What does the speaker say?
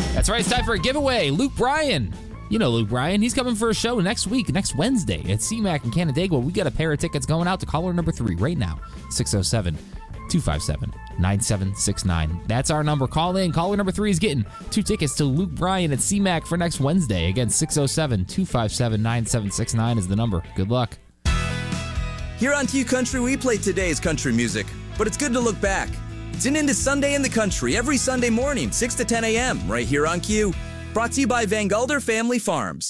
That's right, it's time for a giveaway. Luke Bryan. You know Luke Bryan. He's coming for a show next week, next Wednesday at CMAC in Canandaigua. We got a pair of tickets going out to caller number 3 right now, 607-257-9769. That's our number. Call in. Caller number 3 is getting 2 tickets to Luke Bryan at CMAC for next Wednesday. Again, 607-257-9769 is the number. Good luck. Here on Q Country, we play today's country music, but it's good to look back. Tune into Sunday in the Country every Sunday morning, 6 to 10 a.m. right here on Q. Brought to you by Van Gulder Family Farms.